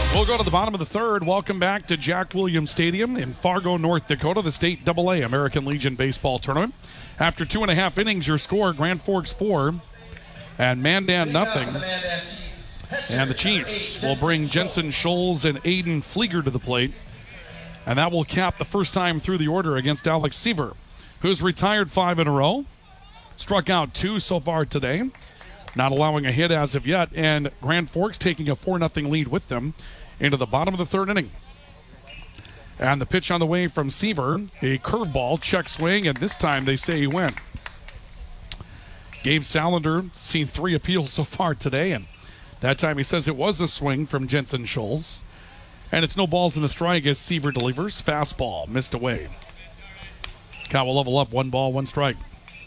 We'll go to the bottom of the third. Welcome back to Jack Williams Stadium in Fargo, North Dakota, the State AA American Legion Baseball Tournament. After 2.5 innings, your score, Grand Forks 4 and Mandan nothing. And the Chiefs will bring Jensen Scholes and Aiden Flieger to the plate. And that will cap the first time through the order against Alex Seaver, who's retired 5 in a row. Struck out 2 so far today, not allowing a hit as of yet. And Grand Forks taking a 4-0 lead with them into the bottom of the third inning. And the pitch on the way from Seaver, a curveball, check swing, and this time they say he went. Gabe Salander seen 3 appeals so far today, and that time he says it was a swing from Jensen Scholes. And it's no balls in the strike as Seaver delivers. Fastball missed away. Count will level up, 1 ball, 1 strike.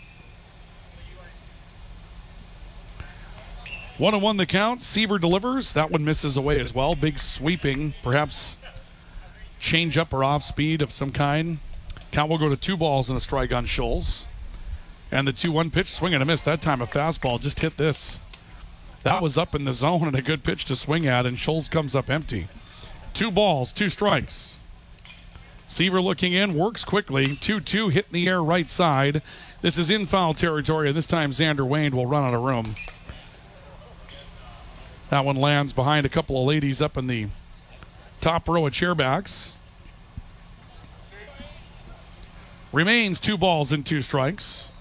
1-1 the count. Seaver delivers. That one misses away as well. Big sweeping, perhaps change up or off speed of some kind. Count will go to 2 balls and a strike on Scholes. And the 2-1 pitch, swing and a miss. That time a fastball just hit this. That was up in the zone and a good pitch to swing at, and Scholes comes up empty. 2 balls, 2 strikes. Seaver looking in, works quickly. 2-2 hit in the air right side. This is in foul territory, and this time Xander Wayne will run out of room. That one lands behind a couple of ladies up in the top row of chairbacks. Remains 2 balls and 2 strikes.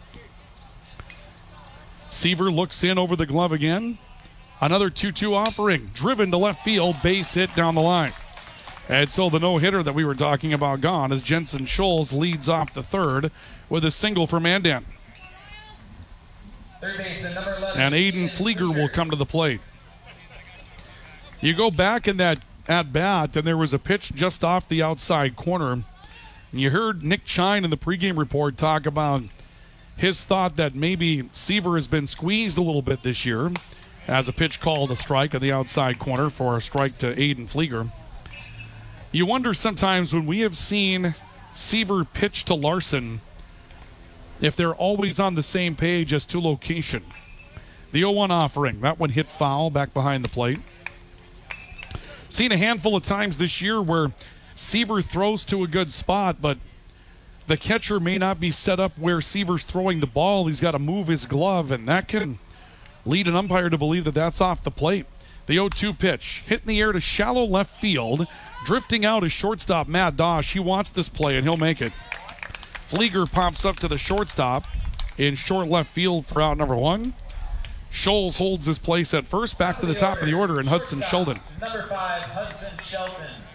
Seaver looks in over the glove again. Another 2-2 offering. Driven to left field. Base hit down the line. And so the no-hitter that we were talking about gone as Jensen Scholes leads off the third with a single for Mandan. Third baseman, number 11. And Aiden Flieger will come to the plate. You go back in that at-bat, and there was a pitch just off the outside corner. And you heard Nick Chine in the pregame report talk about his thought that maybe Seaver has been squeezed a little bit this year as a pitch called a strike on the outside corner for a strike to Aiden Flieger. You wonder sometimes when we have seen Seaver pitch to Larson if they're always on the same page as to location. The 0-1 offering, that one hit foul back behind the plate. Seen a handful of times this year where Seaver throws to a good spot, but the catcher may not be set up where Seaver's throwing the ball. He's got to move his glove, and that can lead an umpire to believe that that's off the plate. The 0-2 pitch, hit in the air to shallow left field. Drifting out is shortstop Matt Dosh. He wants this play, and he'll make it. Flieger pops up to the shortstop in short left field for out number 1. Scholes holds his place at first. Back to the top of the order, and Hudson Sheldon. Number 5, Hudson Sheldon.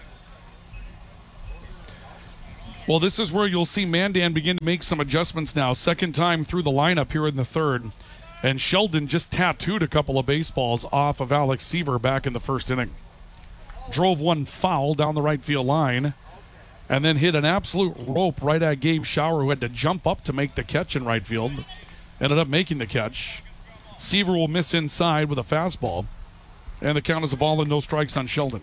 Well, this is where you'll see Mandan begin to make some adjustments now. Second time through the lineup here in the third. And Sheldon just tattooed a couple of baseballs off of Alex Seaver back in the first inning. Drove one foul down the right field line, and then hit an absolute rope right at Gabe Schauer, who had to jump up to make the catch in right field. Ended up making the catch. Seaver will miss inside with a fastball, and the count is a ball and no strikes on Sheldon.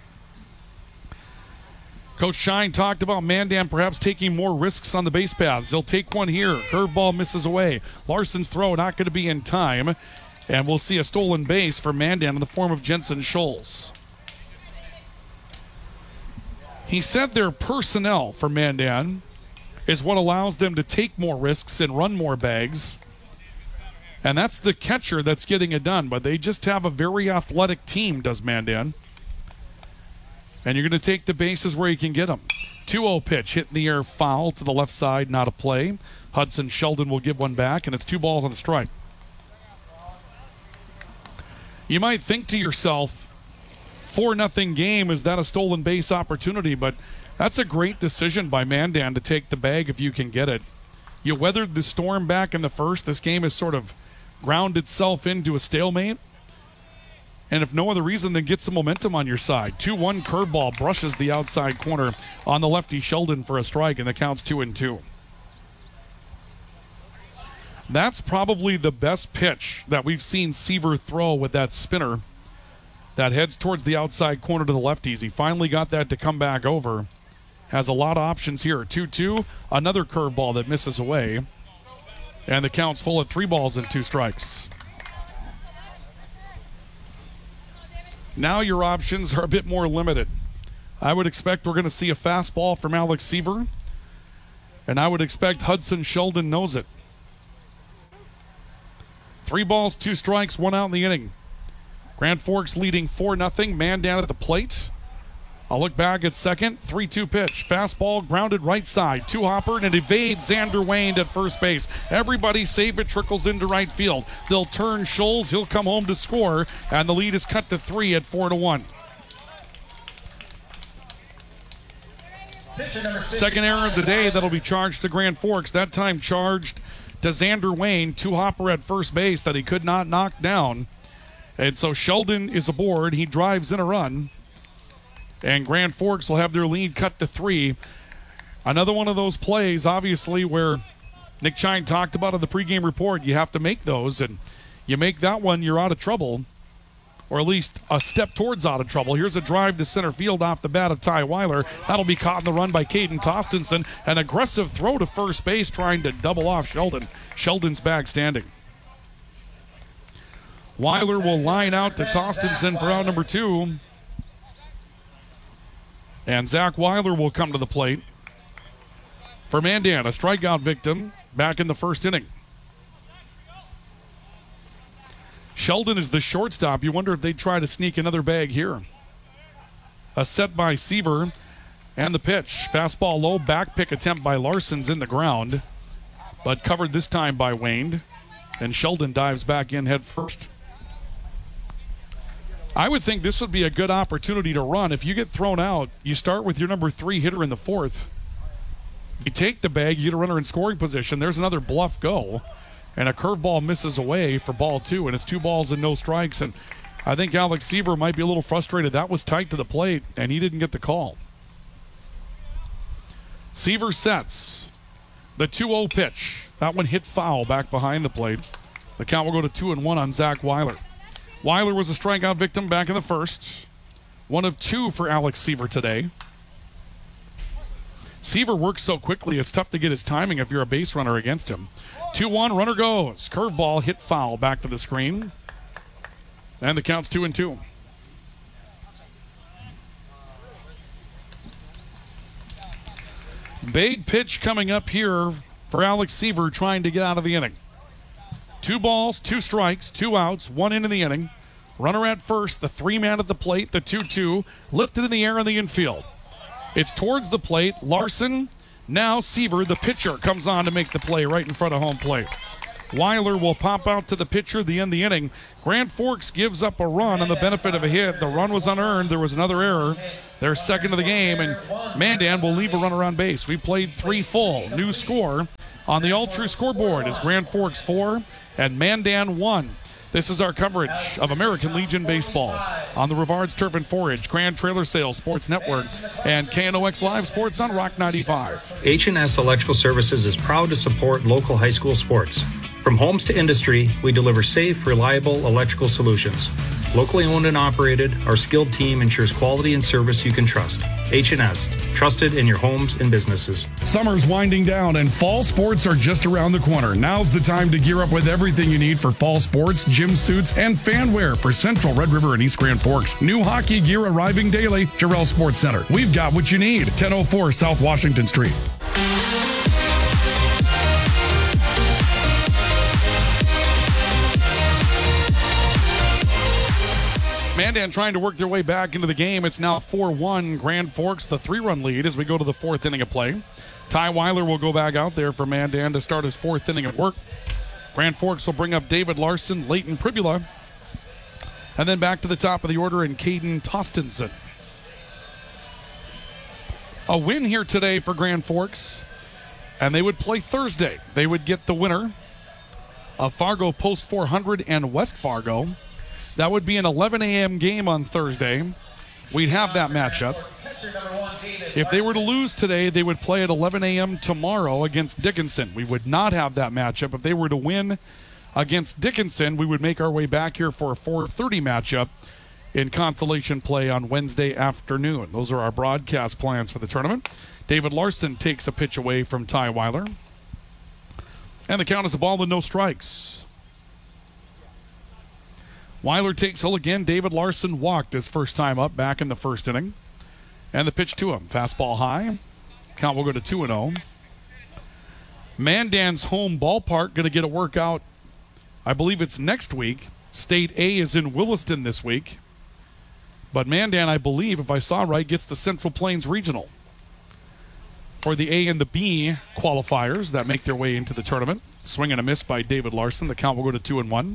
Coach Shine talked about Mandan perhaps taking more risks on the base paths. They'll take one here. Curveball misses away. Larson's throw not going to be in time, and we'll see a stolen base for Mandan in the form of Jensen Scholes. He said their personnel for Mandan is what allows them to take more risks and run more bags. And that's the catcher that's getting it done. But they just have a very athletic team, does Mandan. And you're going to take the bases where you can get them. 2-0 pitch, hit in the air, foul to the left side, not a play. Hudson Sheldon will give one back, and it's 2 balls on a strike. You might think to yourself, 4-0 game, is that a stolen base opportunity? But that's a great decision by Mandan to take the bag if you can get it. You weathered the storm back in the first. This game has sort of ground itself into a stalemate. And if no other reason, then get some momentum on your side. 2-1 curveball brushes the outside corner on the lefty Sheldon for a strike, and the count's 2-2. That's probably the best pitch that we've seen Seaver throw with that spinner that heads towards the outside corner to the lefties. He finally got that to come back over. Has a lot of options here. 2-2, another curveball that misses away. And the count's full at 3 balls and 2 strikes. Now your options are a bit more limited. I would expect we're going to see a fastball from Alex Seaver, and I would expect Hudson Sheldon knows it. 3 balls, 2 strikes, 1 out in the inning. Grand Forks leading 4-0. Man down at the plate. I'll look back at second. 3-2 pitch. Fastball grounded right side. 2-hopper, and it evades Xander Wayne at first base. Everybody safe. It trickles into right field. They'll turn Scholes. He'll come home to score, and the lead is cut to 3 at 4-1. Second error of the day that'll be charged to Grand Forks. That time charged to Xander Wayne. 2-hopper at first base that he could not knock down. And so Sheldon is aboard. He drives in a run. And Grand Forks will have their lead cut to 3. Another one of those plays, obviously, where Nick Chine talked about in the pregame report. You have to make those, and you make that one, you're out of trouble, or at least a step towards out of trouble. Here's a drive to center field off the bat of Ty Weiler. That'll be caught in the run by Caden Tostenson. An aggressive throw to first base trying to double off Sheldon. Sheldon's back standing. Weiler will line out to Tostenson for out number 2. And Zach Weiler will come to the plate for Mandan, a strikeout victim back in the first inning. Sheldon is the shortstop. You wonder if they'd try to sneak another bag here. A set by Seaver, and the pitch. Fastball low, back pick attempt by Larson's in the ground, but covered this time by Wayne. And Sheldon dives back in head first. I would think this would be a good opportunity to run. If you get thrown out, you start with your number 3 hitter in the 4th. You take the bag, you get a runner in scoring position. There's another bluff go. And a curveball misses away for ball 2, and it's 2 balls and no strikes. And I think Alex Seaver might be a little frustrated. That was tight to the plate, and he didn't get the call. Seaver sets the 2-0 pitch. That one hit foul back behind the plate. The count will go to 2-1 on Zach Weiler. Weiler was a strikeout victim back in the first. 1 of 2 for Alex Seaver today. Seaver works so quickly, it's tough to get his timing if you're a base runner against him. 2-1, runner goes. Curveball hit foul back to the screen. And the count's 2-2. Big pitch coming up here for Alex Seaver trying to get out of the inning. 2 balls, 2 strikes, 2 outs, 1 in the inning. Runner at first, the 3-man at the plate, the 2-2, lifted in the air in the infield. It's towards the plate. Larson, now Seaver, the pitcher, comes on to make the play right in front of home plate. Weiler will pop out to the pitcher, the end of the inning. Grand Forks gives up a run on the benefit of a hit. The run was unearned. There was another error. Their second of the game, and Mandan will leave a runner on base. We played 3 full. New score on the All-True scoreboard is Grand Forks 4 and Mandan 1. This is our coverage of American Legion Baseball on the Rivards Turf and Forage, Grand Trailer Sales Sports Network, and KNOX Live Sports on Rock 95. H&S Electrical Services is proud to support local high school sports. From homes to industry, we deliver safe, reliable electrical solutions. Locally owned and operated, our skilled team ensures quality and service you can trust. H&S, trusted in your homes and businesses. Summer's winding down and fall sports are just around the corner. Now's the time to gear up with everything you need for fall sports, gym suits, and fan wear for Central, Red River, and East Grand Forks. New hockey gear arriving daily. Jarrell Sports Center. We've got what you need. 1004 South Washington Street. Mandan trying to work their way back into the game. It's now 4-1 Grand Forks, the 3-run lead as we go to the 4th inning of play. Ty Weiler will go back out there for Mandan to start his 4th inning of work. Grand Forks will bring up David Larson, Leighton Pribula, and then back to the top of the order in Caden Tostenson. A win here today for Grand Forks, and they would play Thursday. They would get the winner of Fargo Post 400 and West Fargo. That would be an 11 a.m. game on Thursday. We'd have that matchup. If they were to lose today, they would play at 11 a.m. tomorrow against Dickinson. We would not have that matchup. If they were to win against Dickinson, we would make our way back here for a 4:30 matchup in consolation play on Wednesday afternoon. Those are our broadcast plans for the tournament. David Larson takes a pitch away from Ty Weiler. And the count is a ball with no strikes. Weiler takes Hill again. David Larson walked his first time up back in the first inning. And the pitch to him. Fastball high. Count will go to 2-0. Mandan's home ballpark going to get a workout. I believe it's next week. State A is in Williston this week. But Mandan, I believe, if I saw right, gets the Central Plains Regional for the A and the B qualifiers that make their way into the tournament. Swing and a miss by David Larson. The count will go to 2-1.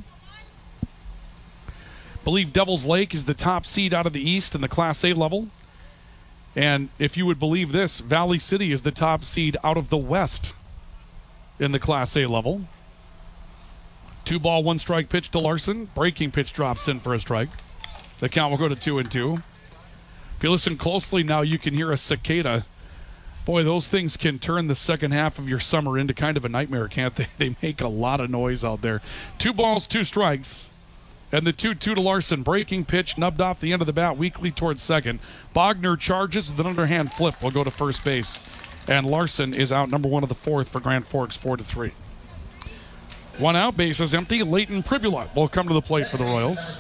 Believe Devil's Lake is the top seed out of the East in the Class A level. And if you would believe this, Valley City is the top seed out of the West in the Class A level. 2-ball, 1-strike pitch to Larson. Breaking pitch drops in for a strike. The count will go to 2-2. If you listen closely now, you can hear a cicada. Boy, those things can turn the second half of your summer into kind of a nightmare, can't they? They make a lot of noise out there. 2 balls, 2 strikes. And the 2-2 to Larson. Breaking pitch, nubbed off the end of the bat, weakly towards second. Bogner charges with an underhand flip. Will go to first base. And Larson is out, number 1 of the 4th for Grand Forks, 4-3. 1 out, base is empty. Leighton Pribula will come to the plate for the Royals.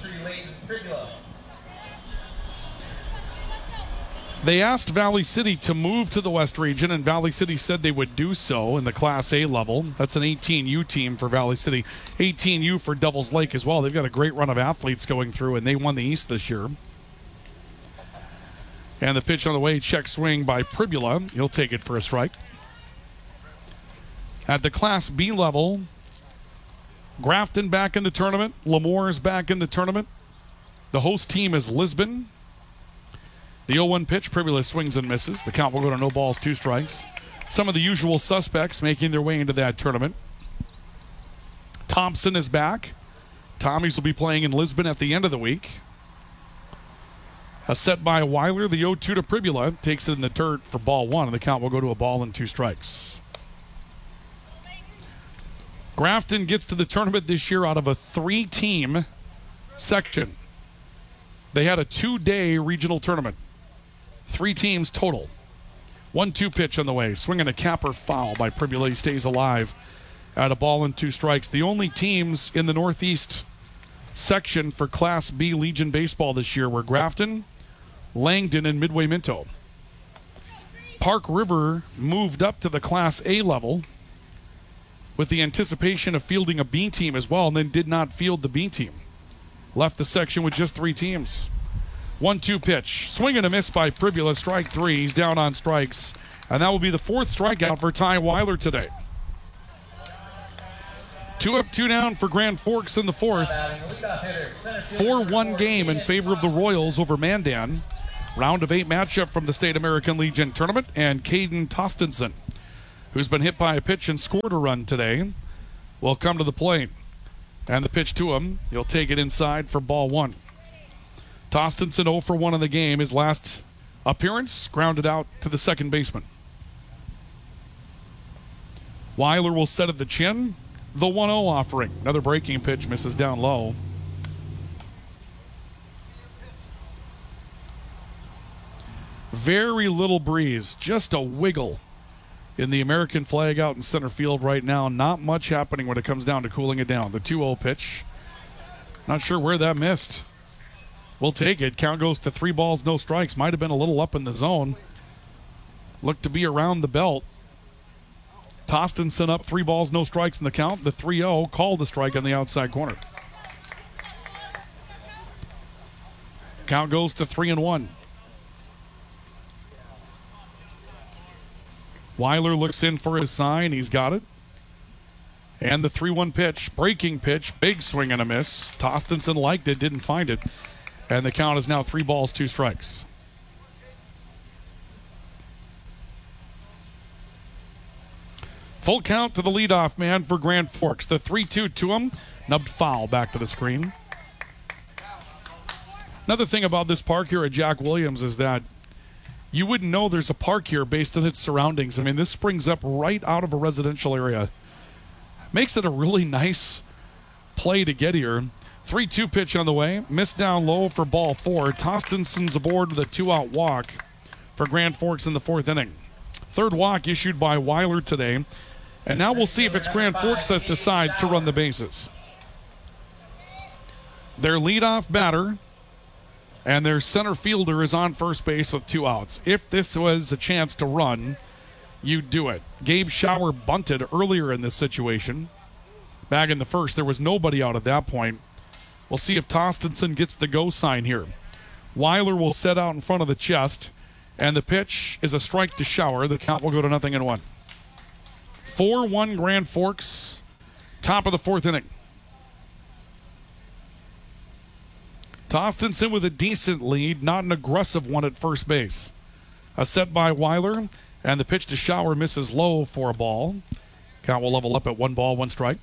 They asked Valley City to move to the West region, and Valley City said they would do so in the Class A level. That's an 18U team for Valley City. 18U for Devil's Lake as well. They've got a great run of athletes going through, and they won the East this year. And the pitch on the way, check swing by Pribula. He'll take it for a strike. At the Class B level, Grafton back in the tournament. Lemoore back in the tournament. The host team is Lisbon. The 0-1 pitch, Pribula swings and misses. The count will go to no balls, 2 strikes. Some of the usual suspects making their way into that tournament. Thompson is back. Tommies will be playing in Lisbon at the end of the week. A set by Weiler, the 0-2 to Pribula, takes it in the dirt for ball 1, and the count will go to a ball and 2 strikes. Grafton gets to the tournament this year out of a 3-team section. They had a 2-day regional tournament. 3 teams total. 1-2 pitch on the way. Swinging a capper foul by Pribula. He stays alive at a ball and 2 strikes. The only teams in the Northeast section for Class B Legion Baseball this year were Grafton, Langdon, and Midway Minto. Park River moved up to the Class A level with the anticipation of fielding a B team as well, and then did not field the B team. Left the section with just 3 teams. 1-2 pitch. Swing and a miss by Pribula. Strike 3. He's down on strikes. And that will be the 4th strikeout for Ty Weiler today. 2 up, 2 down for Grand Forks in the 4th. 4-1 game in favor of the Royals over Mandan. Round of 8 matchup from the State American Legion Tournament. And Caden Tostenson, who's been hit by a pitch and scored a run today, will come to the plate. And the pitch to him, he'll take it inside for ball 1. Tostenson 0 for 1 in the game. His last appearance grounded out to the second baseman. Weiler will set at the chin. The 1-0 offering. Another breaking pitch, misses down low. Very little breeze, just a wiggle in the American flag out in center field right now. Not much happening when it comes down to cooling it down. The 2-0 pitch. Not sure where that missed. We'll take it. Count goes to 3 balls, no strikes. Might have been a little up in the zone. Looked to be around the belt. Tostenson up 3 balls, no strikes in the count. The 3-0 called the strike on the outside corner. Count goes to 3-1. Weiler looks in for his sign. He's got it. And the 3-1 pitch, breaking pitch, big swing and a miss. Tostenson liked it, didn't find it. And the count is now 3 balls, 2 strikes. Full count to the leadoff man for Grand Forks. The 3-2 to him. Nubbed foul back to the screen. Another thing about this park here at Jack Williams is that you wouldn't know there's a park here based on its surroundings. I mean, this springs up right out of a residential area. Makes it a really nice play to get here. 3-2 pitch on the way. Missed down low for ball 4. Tostenson's aboard with a 2-out walk for Grand Forks in the 4th inning. 3rd walk issued by Weiler today. And now we'll see if it's Grand Forks that decides to run the bases. Their leadoff batter and their center fielder is on first base with 2 outs. If this was a chance to run, you'd do it. Gabe Schauer bunted earlier in this situation. Back in the first, there was nobody out at that point. We'll see if Tostenson gets the go sign here. Weiler will set out in front of the chest, and the pitch is a strike to Schauer. The count will go to 0-1. 4-1 Grand Forks, top of the 4th inning. Tostenson with a decent lead, not an aggressive one at first base. A set by Weiler, and the pitch to Schauer misses low for a ball. Count will level up at 1 ball, 1 strike.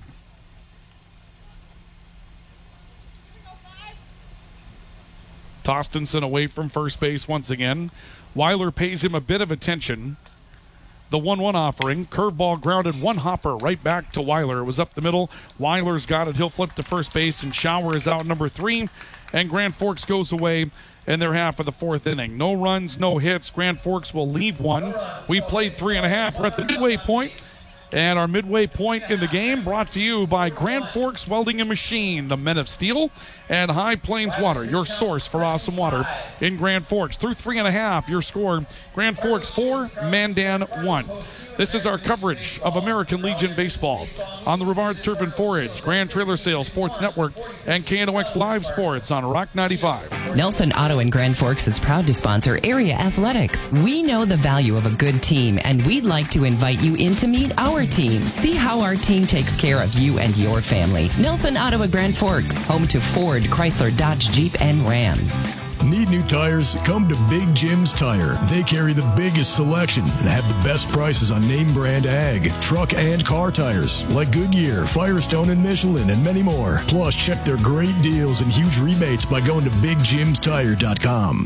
Tostenson away from first base once again. Weiler pays him a bit of attention. The 1-1 offering. Curveball grounded, 1 hopper right back to Weiler. It was up the middle. Weiler's got it. He'll flip to first base, and Schauer is out number 3. And Grand Forks goes away in their half of the 4th inning. No runs, no hits. Grand Forks will leave 1. We played 3.5. We're at the midway point. And our midway point in the game brought to you by Grand Forks Welding and Machine, the Men of Steel, and High Plains Water, your source for awesome water in Grand Forks. Through 3.5, your score, Grand Forks 4, Mandan 1. This is our coverage of American Legion Baseball on the Rivards Turf and Forage, Grand Trailer Sales Sports Network, and KNOX Live Sports on Rock 95. Nelson Auto in Grand Forks is proud to sponsor area athletics. We know the value of a good team, and we'd like to invite you in to meet our team. See how our team takes care of you and your family. Nelson Auto at Grand Forks, home to Ford, Chrysler, Dodge, Jeep, and Ram. Need new tires? Come to Big Jim's Tire. They carry the biggest selection and have the best prices on name brand ag, truck, and car tires like Goodyear, Firestone, and Michelin, and many more. Plus, check their great deals and huge rebates by going to BigJimsTire.com.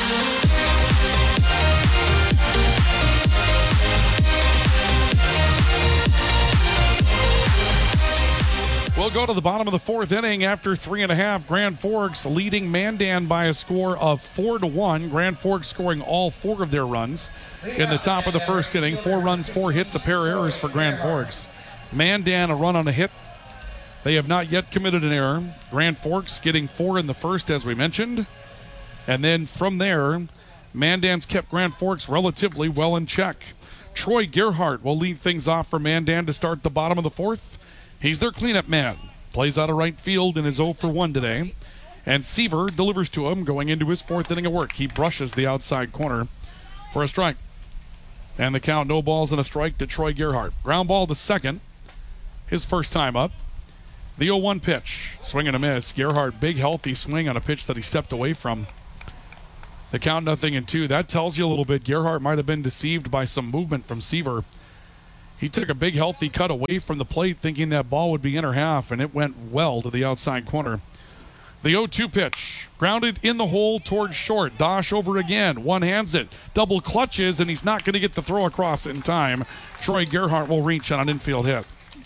We'll go to the bottom of the 4th inning after 3.5. Grand Forks leading Mandan by a score of 4-1. Grand Forks scoring all 4 of their runs in the top of the 1st inning. 4 runs, 4 hits, a pair of errors for Grand Forks. Mandan a run on a hit. They have not yet committed an error. Grand Forks getting 4 in the first, as we mentioned. And then from there, Mandan's kept Grand Forks relatively well in check. Troy Gerhardt will lead things off for Mandan to start the bottom of the 4th. He's their cleanup man. Plays out of right field and is 0 for 1 today. And Seaver delivers to him going into his 4th inning of work. He brushes the outside corner for a strike. And the count, no balls and a strike to Troy Gerhardt. Ground ball to second. His first time up. The 0-1 pitch. Swing and a miss. Gerhardt, big healthy swing on a pitch that he stepped away from. The count 0-2. That tells you a little bit. Gerhardt might have been deceived by some movement from Seaver. He took a big healthy cut away from the plate thinking that ball would be inner half, and it went well to the outside corner. The 0-2 pitch. Grounded in the hole towards short. Dosh over again. One hands it. Double clutches, and he's not going to get the throw across in time. Troy Gerhardt will reach on an infield hit.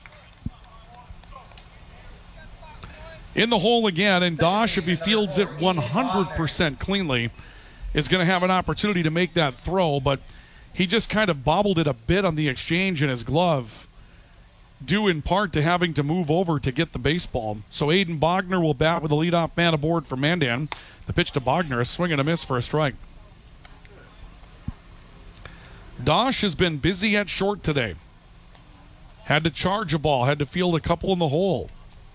In the hole again, and Dosh, if he fields it 100% cleanly, is going to have an opportunity to make that throw, but he just kind of bobbled it a bit on the exchange in his glove, due in part to having to move over to get the baseball. So Aiden Bogner will bat with the leadoff man aboard for Mandan. The pitch to Bogner, a swing and a miss for a strike. Dosh has been busy at short today. Had to charge a ball, had to field a couple in the hole.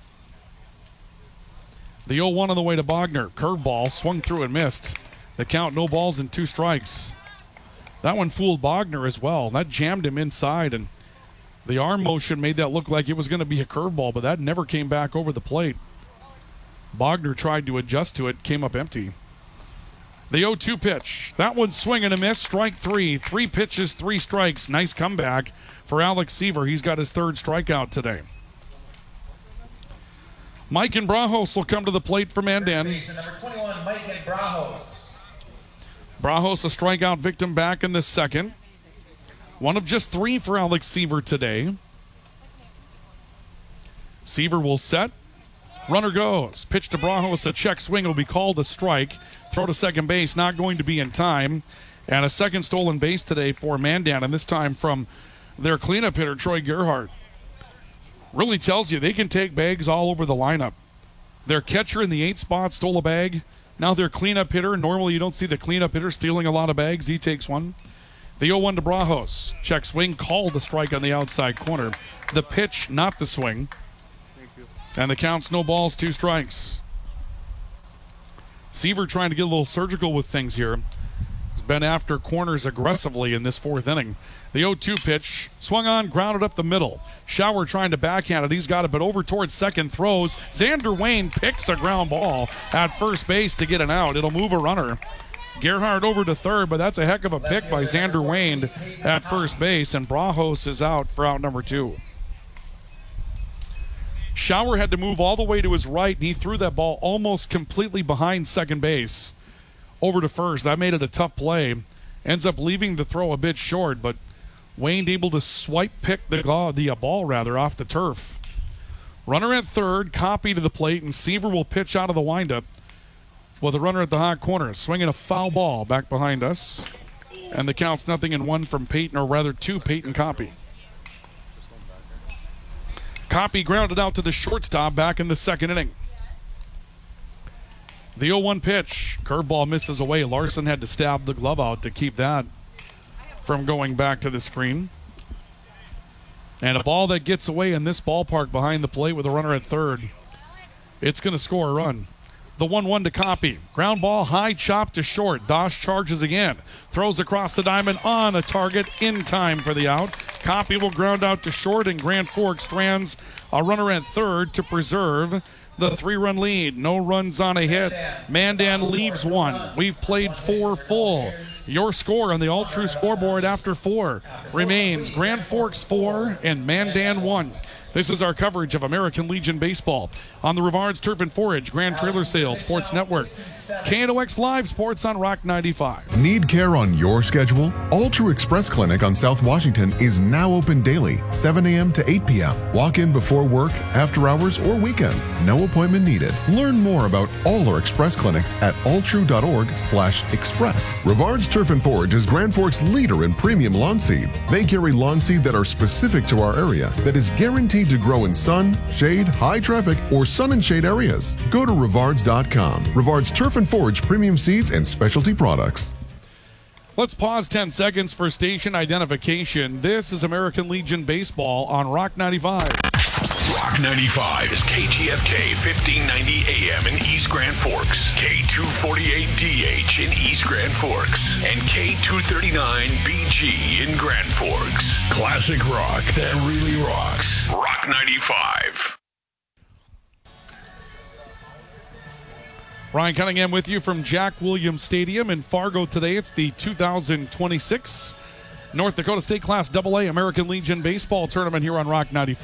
The 0-1 on the way to Bogner. Curveball, swung through and missed. The count, no balls and 2 strikes. That one fooled Bogner as well. That jammed him inside, and the arm motion made that look like it was going to be a curveball, but that never came back over the plate. Bogner tried to adjust to it, came up empty. The 0-2 pitch. That one swing and a miss, strike 3. 3 pitches, 3 strikes. Nice comeback for Alex Seaver. He's got his 3rd strikeout today. Mike and Brajos will come to the plate for Mandan. Number 21, Mike and Brajos. Brajos, a strikeout victim back in the 2nd. One of just 3 for Alex Seaver today. Seaver will set. Runner goes. Pitch to Brajos. A check swing will be called a strike. Throw to second base, not going to be in time. And a 2nd stolen base today for Mandan, and this time from their cleanup hitter, Troy Gerhardt. Really tells you they can take bags all over the lineup. Their catcher in the 8 spot stole a bag. Now their cleanup hitter. Normally you don't see the cleanup hitter stealing a lot of bags. He takes one. The 0-1 to Brajos. Check swing, called the strike on the outside corner. The pitch, not the swing. And the count's no balls, 2 strikes. Seaver trying to get a little surgical with things here. He's been after corners aggressively in this 4th inning. The 0-2 pitch, swung on, grounded up the middle. Schauer trying to backhand it. He's got it, but over towards second, throws. Xander Wayne picks a ground ball at first base to get an out. It'll move a runner. Gerhardt over to third, but that's a heck of a pick by Xander Wayne at first base, and Brajos is out for out number 2. Schauer had to move all the way to his right, and he threw that ball almost completely behind second base over to first. That made it a tough play. Ends up leaving the throw a bit short, but Wayne able to swipe pick the ball off the turf. Runner at third, Copy to the plate, and Seaver will pitch out of the windup with a runner at the hot corner, swinging a foul ball back behind us. And the count's 0-1 from Peyton, or rather to Peyton Copy. Copy grounded out to the shortstop back in the 2nd inning. The 0-1 pitch. Curveball misses away. Larson had to stab the glove out to keep that from going back to the screen. And a ball that gets away in this ballpark behind the plate with a runner at third. It's going to score a run. The 1-1 to Copy. Ground ball, high chop to short. Dosh charges again. Throws across the diamond on a target in time for the out. Copy will ground out to short, and Grand Forks strands a runner at third to preserve the 3-run lead. No runs on a hit. Mandan leaves 1. We've played 4 full. Your score on the All True scoreboard after 4 remains Grand Forks 4 and Mandan 1. This is our coverage of American Legion Baseball on the Rivards Turf and Forage Grand Trailer Sales Sports Network. KNOX Live Sports on Rock 95. Need care on your schedule? All True Express Clinic on South Washington is now open daily, 7 a.m. to 8 p.m. Walk in before work, after hours, or weekend. No appointment needed. Learn more about all our express clinics at alltrue.org/express. Rivards Turf and Forage is Grand Forks' leader in premium lawn seeds. They carry lawn seed that are specific to our area, that is guaranteed to grow in sun, shade, high traffic, or sun and shade areas. Go to Rivards.com. Rivards Turf and Forage premium seeds and specialty products. Let's pause 10 seconds for station identification. This is American Legion Baseball on Rock 95. Rock 95 is KGFK 1590 AM in East Grand Forks, K248DH in East Grand Forks, and K239BG in Grand Forks. Classic rock that really rocks. Rock 95. Ryan Cunningham with you from Jack Williams Stadium in Fargo today. It's the 2026 North Dakota State Class AA American Legion Baseball Tournament here on Rock 95.